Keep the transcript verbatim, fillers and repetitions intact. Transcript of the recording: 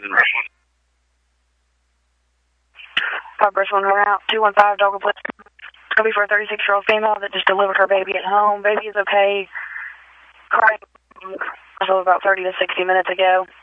Five Brush one, we're out. two one five, dog police. It's going to be for a thirty-six-year-old female that just delivered her baby at home. Baby is okay. Crying. I saw about thirty to sixty minutes ago.